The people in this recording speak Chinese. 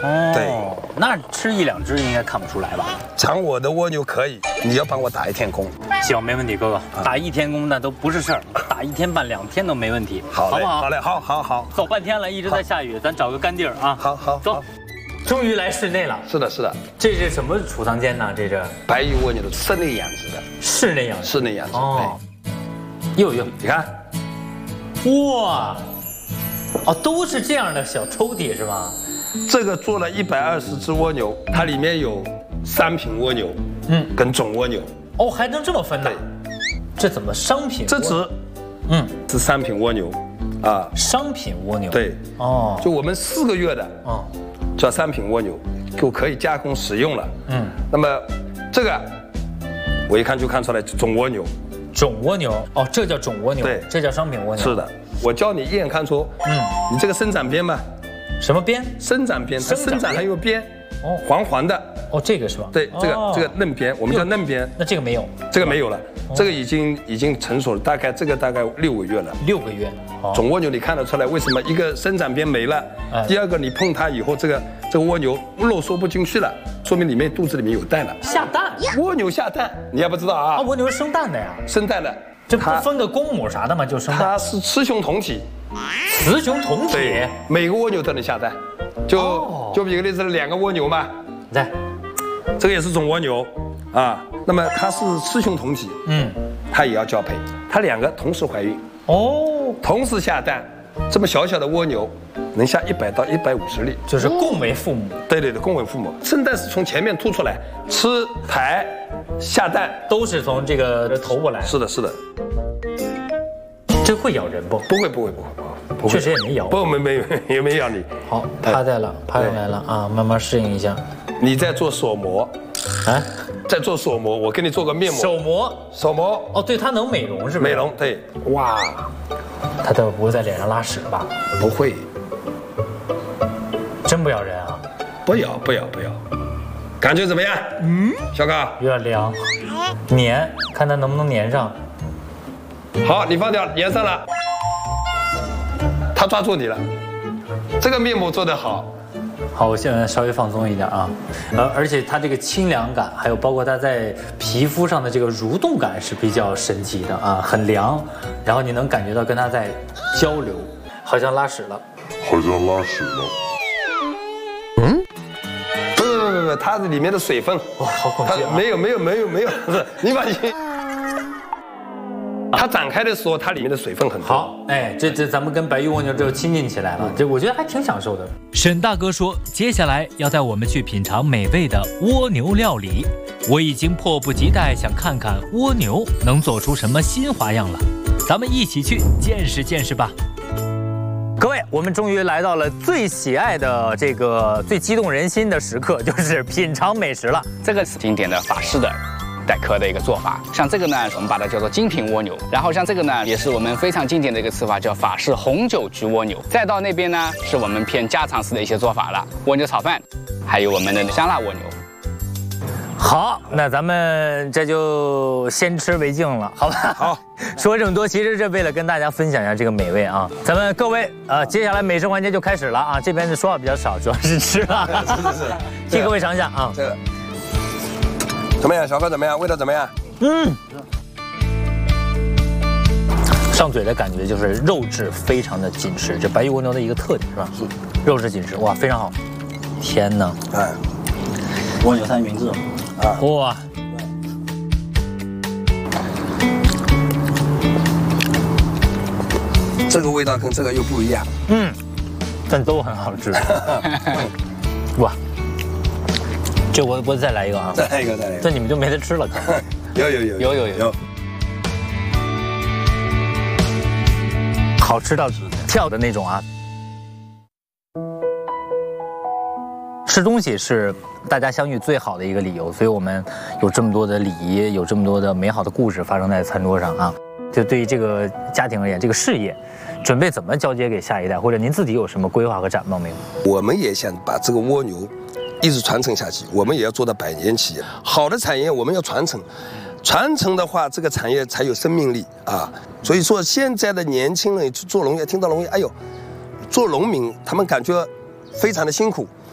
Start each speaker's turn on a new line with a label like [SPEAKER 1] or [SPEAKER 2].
[SPEAKER 1] 哦，
[SPEAKER 2] 对，
[SPEAKER 1] 那吃1、2只应该看不出来吧？
[SPEAKER 2] 尝我的蜗牛可以，你要帮我打1天工。
[SPEAKER 1] 行，没问题，哥哥，打1天工那都不是事儿，打1天半、2天都没问题，
[SPEAKER 2] 好嘞，
[SPEAKER 1] 不好？
[SPEAKER 2] 好嘞，好。
[SPEAKER 1] 走半天了，一直在下雨，咱找个干地儿啊。
[SPEAKER 2] 好，
[SPEAKER 1] 走。终于来室内了。
[SPEAKER 2] 是的，
[SPEAKER 1] 这是什么储藏间呢？这是
[SPEAKER 2] 白玉蜗牛的室内养殖的，
[SPEAKER 1] 室内养殖。
[SPEAKER 2] 室内养殖。
[SPEAKER 1] 哦，哟，
[SPEAKER 2] 你看，
[SPEAKER 1] 哇，哦，都是这样的小抽屉是吧？
[SPEAKER 2] 这个做了120只蜗牛，它里面有商品蜗牛，跟种蜗牛。
[SPEAKER 1] 哦，还能这么分呢？这怎么商品？
[SPEAKER 2] 这只，是商品蜗牛，啊，
[SPEAKER 1] 商品蜗牛。
[SPEAKER 2] 对，
[SPEAKER 1] 哦，
[SPEAKER 2] 就我们4个月的，叫商品蜗牛，就可以加工使用了。那么这个，我一看就看出来种蜗牛。
[SPEAKER 1] 种蜗牛，哦，这叫种蜗牛，
[SPEAKER 2] 对，
[SPEAKER 1] 这叫商品蜗牛。
[SPEAKER 2] 是的，我教你一眼看出，你这个生长边嘛，
[SPEAKER 1] 什么边？
[SPEAKER 2] 生长边，它生长还有边，黄黄的。
[SPEAKER 1] 哦，这个是吧？
[SPEAKER 2] 对，这个嫩边，我们叫嫩边。
[SPEAKER 1] 那这个没有，
[SPEAKER 2] 这个没有了，这个已经成熟了，大概6个月了。
[SPEAKER 1] 6个月。
[SPEAKER 2] 种蜗牛你看得出来，为什么一个生长边没了？第二个你碰它以后，这个蜗牛肉缩不进去了，说明肚子里面有蛋了。
[SPEAKER 1] 下蛋？
[SPEAKER 2] 蜗牛下蛋，你还不知道啊？
[SPEAKER 1] 蜗牛是生蛋的呀。
[SPEAKER 2] 生蛋的，
[SPEAKER 1] 这不分个公母啥的吗？就生蛋。
[SPEAKER 2] 它是雌雄同体。
[SPEAKER 1] 雌雄同体。
[SPEAKER 2] 对，每个蜗牛都能下蛋。就举个例子，2个蜗牛嘛。
[SPEAKER 1] 来。
[SPEAKER 2] 这个也是种蜗牛，啊，那么它是雌雄同体，它也要交配，它2个同时怀孕，同时下蛋，这么小小的蜗牛能下100到150粒，
[SPEAKER 1] 就是共为父母。
[SPEAKER 2] 对，共为父母。生蛋是从前面凸出来，吃排下蛋
[SPEAKER 1] 都是从这个头部来。
[SPEAKER 2] 是的。
[SPEAKER 1] 这会咬人不？
[SPEAKER 2] 不会，
[SPEAKER 1] 确实也没咬。
[SPEAKER 2] 不，没咬你。
[SPEAKER 1] 好，趴下来了啊，慢慢适应一下。
[SPEAKER 2] 你在做手膜，在做手膜，我给你做个面膜。手膜。哦，
[SPEAKER 1] 对，它能美容是不是？
[SPEAKER 2] 美容，对。哇，
[SPEAKER 1] 它都不会在脸上拉屎吧？
[SPEAKER 2] 不会。
[SPEAKER 1] 真不咬人啊？
[SPEAKER 2] 不咬。感觉怎么样？小高。
[SPEAKER 1] 有点凉，粘，看它能不能粘上。
[SPEAKER 2] 好，你放掉，粘上了。它抓住你了，这个面膜做得好。
[SPEAKER 1] 好，我现在稍微放松一点啊，而且它这个清凉感，还有包括它在皮肤上的这个蠕动感是比较神奇的啊，很凉，然后你能感觉到跟它在交流，好像拉屎了。
[SPEAKER 2] 不，它里面的水分，
[SPEAKER 1] 哇，好恐惧啊！
[SPEAKER 2] 没有，你放心。它展开的时候，它里面的水分很多。
[SPEAKER 1] 好，这咱们跟白玉蜗牛就亲近起来了，这我觉得还挺享受的。
[SPEAKER 3] 沈大哥说，接下来要带我们去品尝美味的蜗牛料理，我已经迫不及待想看看蜗牛能做出什么新花样了，咱们一起去见识见识吧。
[SPEAKER 1] 各位，我们终于来到了最喜爱的这个最激动人心的时刻，就是品尝美食了。
[SPEAKER 4] 这个是经典的法式的带壳的一个做法，像这个呢，我们把它叫做精品蜗牛，然后像这个呢，也是我们非常经典的一个吃法，叫法式红酒焗蜗牛。再到那边呢，是我们偏家常式的一些做法了，蜗牛炒饭，还有我们的香辣蜗牛。
[SPEAKER 1] 好，那咱们这就先吃为敬了，好吧？
[SPEAKER 2] 好，
[SPEAKER 1] 说这么多，其实是为了跟大家分享一下这个美味啊。咱们各位，接下来美食环节就开始了啊。这边的说话比较少，主要是吃了，
[SPEAKER 2] 是，
[SPEAKER 1] 替各位尝一下啊。
[SPEAKER 2] 这个怎么样，小哥怎么样？味道怎么样？
[SPEAKER 1] 上嘴的感觉就是肉质非常的紧实，这白玉蜗牛的一个特点是吧？肉质紧实，哇，非常好。天哪！
[SPEAKER 5] 蜗牛三明治。
[SPEAKER 1] 哇！
[SPEAKER 2] 这个味道跟这个又不一样。
[SPEAKER 1] 但都很好吃。哇！这我再来一个啊！
[SPEAKER 2] 再来一个。
[SPEAKER 1] 这你们就没得吃了。
[SPEAKER 2] 有。
[SPEAKER 1] 好吃到跳的那种啊！吃东西是大家相遇最好的一个理由，所以我们有这么多的礼仪，有这么多的美好的故事发生在餐桌上啊。就对于这个家庭而言，这个事业准备怎么交接给下一代，或者您自己有什么规划和展望没有？
[SPEAKER 2] 我们也想把这个蜗牛一直传承下去，我们也要做到100年企业。好的产业我们要传承，传承的话，这个产业才有生命力啊。所以说，现在的年轻人去做农业，听到农业，哎呦，做农民他们感觉非常的辛苦。